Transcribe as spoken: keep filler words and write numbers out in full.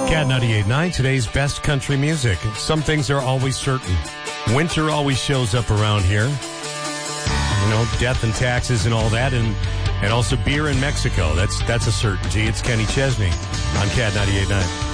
Cat ninety-eight point nine, today's best country music. Some things are always certain. Winter always shows up around here. You know, death and taxes and all that, and and also beer in Mexico. That's that's a certainty. It's Kenny Chesney on Cat ninety-eight point nine.